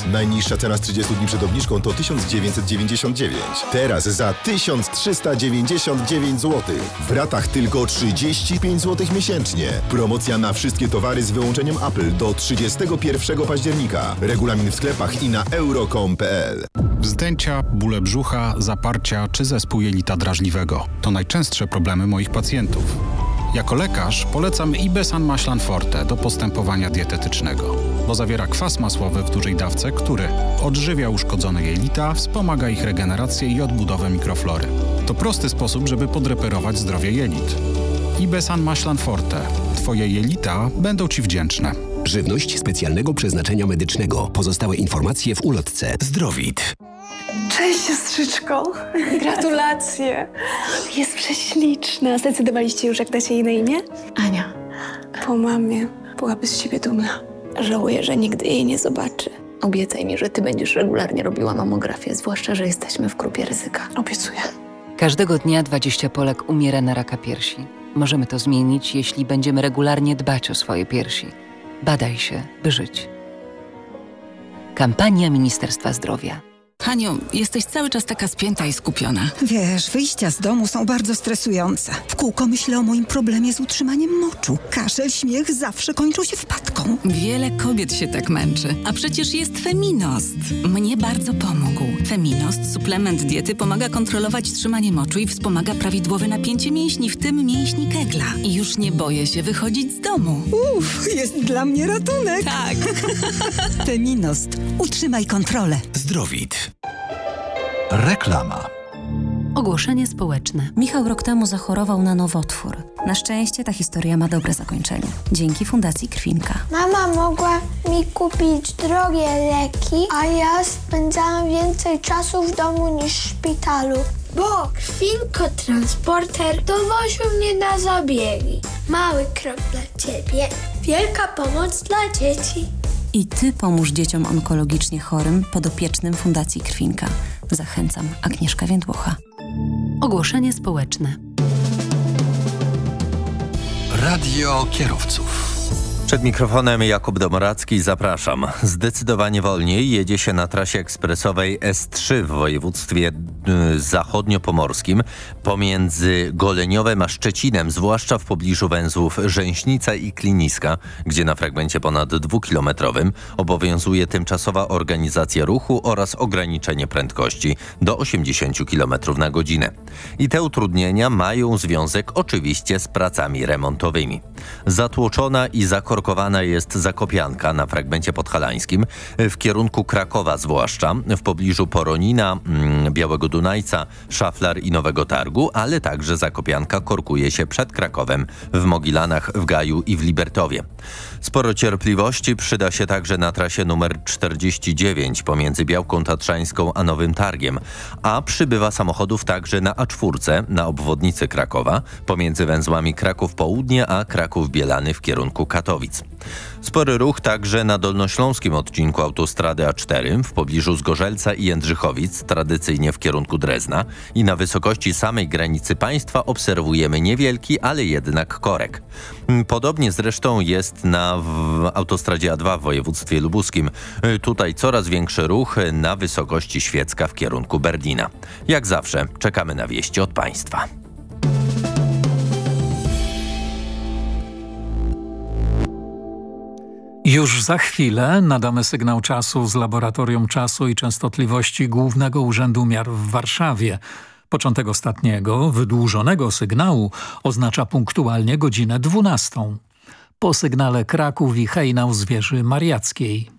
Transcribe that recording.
Najniższa cena z 30 dni przed obniżką to 1999. Teraz za 1399 zł. W ratach tylko 35 zł miesięcznie. Promocja na wszystkie towary z wyłączeniem Apple do 31 października. Regulamin w sklepach i na euro.com.pl. Wzdęcia, bóle brzucha, zaparcia czy zespół jelita drażliwego to najczęstsze problemy moich pacjentów. Jako lekarz polecam Ibesan Maślan Forte do postępowania dietetycznego, bo zawiera kwas masłowy w dużej dawce, który odżywia uszkodzone jelita, wspomaga ich regenerację i odbudowę mikroflory. To prosty sposób, żeby podreperować zdrowie jelit. Ibesan Maślan Forte. Twoje jelita będą Ci wdzięczne. Żywność specjalnego przeznaczenia medycznego. Pozostałe informacje w ulotce. Zdrowit. Cześć, siostrzyczko. Gratulacje. Jest prześliczna. Zdecydowaliście już, jak dacie jej na imię? Ania. Po mamie. Byłaby z siebie dumna. Żałuję, że nigdy jej nie zobaczy. Obiecaj mi, że ty będziesz regularnie robiła mamografię, zwłaszcza, że jesteśmy w grupie ryzyka. Obiecuję. Każdego dnia 20 Polek umiera na raka piersi. Możemy to zmienić, jeśli będziemy regularnie dbać o swoje piersi. Badaj się, by żyć. Kampania Ministerstwa Zdrowia. Haniu, jesteś cały czas taka spięta i skupiona. Wiesz, wyjścia z domu są bardzo stresujące. W kółko myślę o moim problemie z utrzymaniem moczu. Kaszel, śmiech zawsze kończą się wpadką. Wiele kobiet się tak męczy. A przecież jest Feminost. Mnie bardzo pomógł. Feminost, suplement diety, pomaga kontrolować trzymanie moczu i wspomaga prawidłowe napięcie mięśni, w tym mięśni Kegla. I już nie boję się wychodzić z domu. Jest dla mnie ratunek. Tak. Feminost. Utrzymaj kontrolę. Zdrowit. Reklama. Ogłoszenie społeczne. Michał rok temu zachorował na nowotwór. Na szczęście ta historia ma dobre zakończenie. Dzięki Fundacji Krwinka. Mama mogła mi kupić drogie leki, a ja spędzałam więcej czasu w domu niż w szpitalu. Bo Krwinko Transporter dowoził mnie na zabiegi. Mały krok dla ciebie, wielka pomoc dla dzieci. I ty pomóż dzieciom onkologicznie chorym podopiecznym Fundacji Krwinka. Zachęcam. Agnieszka Więdłocha. Ogłoszenie społeczne. Radio kierowców. Przed mikrofonem Jakub Domoracki, zapraszam. Zdecydowanie wolniej jedzie się na trasie ekspresowej S3 w województwie zachodniopomorskim pomiędzy Goleniowem a Szczecinem, zwłaszcza w pobliżu węzłów Rzęśnica i Kliniska, gdzie na fragmencie ponad 2-kilometrowym obowiązuje tymczasowa organizacja ruchu oraz ograniczenie prędkości do 80 km na godzinę. I te utrudnienia mają związek oczywiście z pracami remontowymi. Zatłoczona i zakorkowana jest Zakopianka na fragmencie podhalańskim w kierunku Krakowa, zwłaszcza w pobliżu Poronina, Białego Dunajca, Szaflar i Nowego Targu, ale także Zakopianka korkuje się przed Krakowem w Mogilanach, w Gaju i w Libertowie. Sporo cierpliwości przyda się także na trasie numer 49 pomiędzy Białką Tatrzańską a Nowym Targiem, a przybywa samochodów także na A4 na obwodnicy Krakowa pomiędzy węzłami Kraków Południe a Kraków Bielany w kierunku Katowic. Spory ruch także na dolnośląskim odcinku autostrady A4 w pobliżu Zgorzelca i Jędrzychowic, tradycyjnie w kierunku Drezna, i na wysokości samej granicy państwa obserwujemy niewielki, ale jednak korek. Podobnie zresztą jest na autostradzie A2 w województwie lubuskim. Tutaj coraz większy ruch na wysokości Świecka w kierunku Berdina. Jak zawsze czekamy na wieści od państwa. Już za chwilę nadamy sygnał czasu z Laboratorium Czasu i Częstotliwości Głównego Urzędu Miar w Warszawie. Początek ostatniego, wydłużonego sygnału oznacza punktualnie godzinę 12. Po sygnale Kraków i hejnał z wieży Mariackiej.